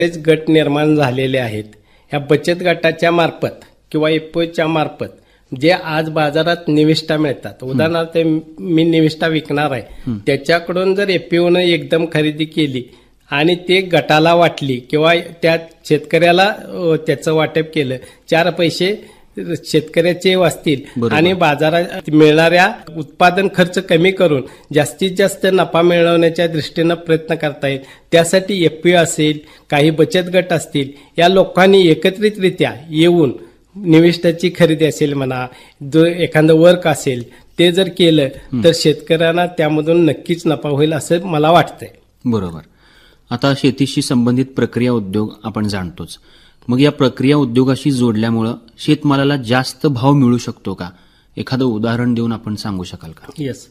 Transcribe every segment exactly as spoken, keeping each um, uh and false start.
बरेच गट निर्माण झालेले आहेत. ह्या बचत गटाच्या मार्फत किंवा एफपीओच्या मार्फत जे आज बाजारात निविष्ठा मिळतात, उदाहरणार्थ मी निविष्ठा विकणार आहे, त्याच्याकडून जर एफपीओनं एकदम खरेदी केली आणि ते गटाला वाटली किंवा त्या शेतकऱ्याला त्याचं वाटप केलं, चार पैसे शेतकऱ्याचे वाचतील आणि बाजारात मिळणाऱ्या उत्पादन खर्च कमी करून जास्तीत जास्त नफा मिळवण्याच्या दृष्टीनं प्रयत्न करता येईल. त्यासाठी एफपीओ असेल, काही बचत गट असतील, या लोकांनी एकत्रितरित्या येऊन निविष्ठाची खरेदी असेल म्हणा, जो एखादं वर्क असेल, ते जर केलं तर शेतकऱ्यांना त्यामधून नक्कीच नफा होईल असं मला वाटतंय. बरोबर. आता शेतीशी संबंधित प्रक्रिया उद्योग आपण जाणतोच, मग या प्रक्रिया उद्योगाशी जोडल्यामुळं शेतमालाला जास्त भाव मिळू शकतो का? एखादं उदाहरण देऊन आपण सांगू शकाल का? येस.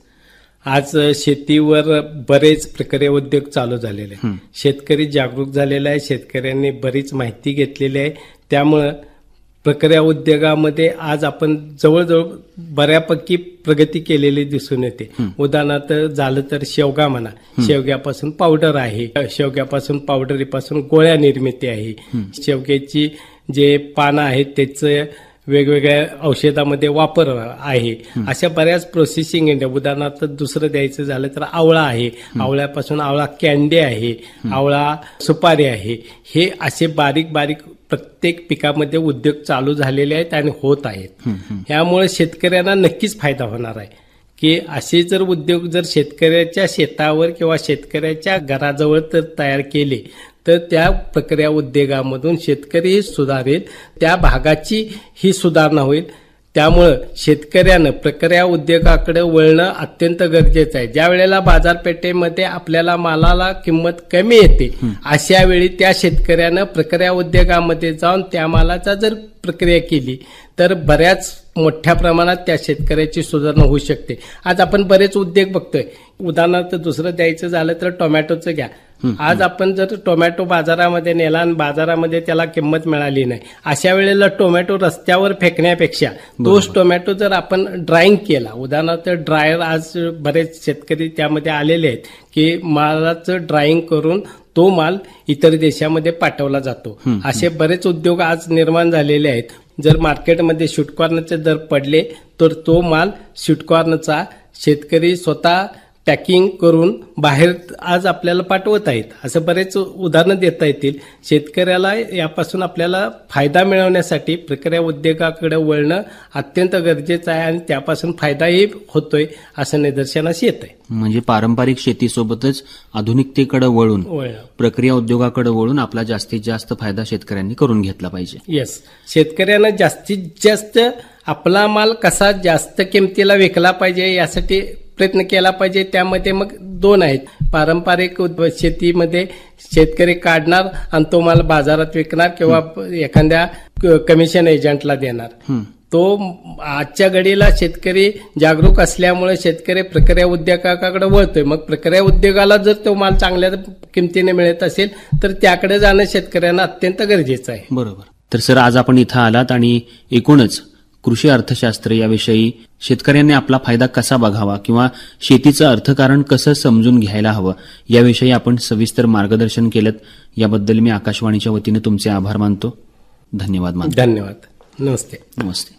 आज शेतीवर बरेच प्रक्रिया उद्योग चालू झालेले आहे. शेतकरी जागरूक झालेला आहे, शेतकऱ्यांनी बरीच माहिती घेतलेली आहे. त्यामुळं प्रक्रिया उद्योगामध्ये आज आपण जवळजवळ बऱ्यापैकी प्रगती केलेली दिसून येते. उदाहरणार्थ झालं तर शेवगा म्हणा, शेवग्यापासून पावडर आहे, शेवग्यापासून पावडरीपासून गोळ्या निर्मिती आहे, शेवग्याची जे पानं आहेत त्याचं वेगवेगळ्या औषधामध्ये वापर आहे. अशा बऱ्याच प्रोसेसिंग इंडिया. उदाहरणार्थ दुसरं द्यायचं झालं तर आवळा आहे, आवळ्यापासून आवळा कॅन्डी आहे, आवळा सुपारी आहे. हे असे बारीक बारीक प्रत्येक पिकामध्ये उद्योग चालू झालेले आहेत आणि होत आहेत. यामुळे शेतकऱ्यांना नक्कीच फायदा होणार आहे की असे जर उद्योग जर शेतकऱ्याच्या शेतावर किंवा शेतकऱ्याच्या घराजवळ तर तयार केले तर त्या प्रक्रिया उद्योगामधून शेतकरीही सुधारेल, त्या भागाची ही सुधारणा होईल. त्यामुळं शेतकऱ्यानं प्रक्रिया उद्योगाकडे वळणं अत्यंत गरजेचं आहे. ज्या वेळेला बाजारपेठेमध्ये आपल्याला मालाला किंमत कमी येते, अशा वेळी त्या शेतकऱ्यानं प्रक्रिया उद्योगामध्ये जाऊन त्या मालाचा जर प्रक्रिया केली तर बऱ्याच मोठ्या प्रमाणात त्या शेतकऱ्याची सुधारणा होऊ शकते. आज आपण बरेच उद्योग बघतोय. उदाहरणार्थ दुसरं द्यायचं झालं तर टोमॅटोचं घ्या. आज आपण जर टोमॅटो बाजारामध्ये नेला आणि बाजारामध्ये त्याला किंमत मिळाली नाही, अशा वेळेला टोमॅटो रस्त्यावर फेकण्यापेक्षा तोच टोमॅटो जर आपण ड्रायिंग केला, उदाहरणार्थ ड्रायर, आज बरेच शेतकरी त्यामध्ये आलेले आहेत की मालाचं ड्रायिंग करून तो माल इतर देशामध्ये पाठवला जातो. असे बरेच उद्योग आज निर्माण झालेले आहेत. जर मार्केटमध्ये स्वीटकॉर्नचे दर पडले तर तो माल स्वीटकॉर्नचा शेतकरी स्वतः पॅकिंग करून बाहेर आज आपल्याला पाठवत आहेत. असं बरेच उदाहरणं देता येतील. शेतकऱ्याला यापासून आपल्याला फायदा मिळवण्यासाठी प्रक्रिया उद्योगाकडे वळणं अत्यंत गरजेचं आहे आणि त्यापासून फायदाही होतोय असं निदर्शनास येत आहे. म्हणजे पारंपरिक शेतीसोबतच आधुनिकतेकडे वळून प्रक्रिया उद्योगाकडे वळून आपला जास्तीत जास्त फायदा शेतकऱ्यांनी करून घेतला पाहिजे. येस. शेतकऱ्यांना जास्तीत जास्त आपला माल कसा जास्त किमतीला विकला पाहिजे यासाठी प्रयत्न केला पाहिजे. त्यामध्ये मग दोन आहेत. पारंपरिक शेतीमध्ये शेतकरी काढणार आणि तो माल बाजारात विकणार किंवा एखाद्या कमिशन एजंटला देणार. तो आजच्या घडीला शेतकरी जागरूक असल्यामुळे शेतकरी प्रक्रिया उद्योगाकडे वळतोय. मग प्रक्रिया उद्योगाला जर तो माल चांगल्या किमतीने मिळत असेल तर त्याकडे जाणं शेतकऱ्यांना अत्यंत गरजेचं आहे. बरोबर. तर सर, आज आपण इथं आलात आणि एकूणच कृषी अर्थशास्त्र याविषयी शेतकऱ्यांनी आपला फायदा कसा बघावा किंवा शेतीचं अर्थकारण कसं समजून घ्यायला हवं याविषयी आपण सविस्तर मार्गदर्शन केलं. याबद्दल मी आकाशवाणीच्या वतीने तुमचे आभार मानतो. धन्यवाद मानतो. धन्यवाद. नमस्ते. नमस्ते.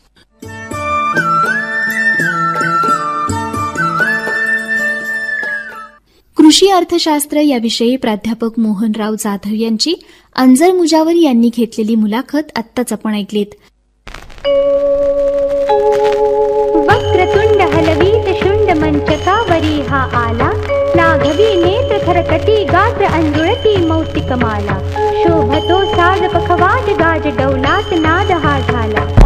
कृषी अर्थशास्त्र याविषयी प्राध्यापक मोहनराव जाधव यांची अंजर मुजावर यांनी घेतलेली मुलाखत आत्ताच आपण ऐकलीत. वक्रतुंड हलवीत शुंड मंचकावरी हा आला, लाघवी नेत्र खरकटी गात्र अंजुळती मौक्तिक माला, शोभतो साज पखवाज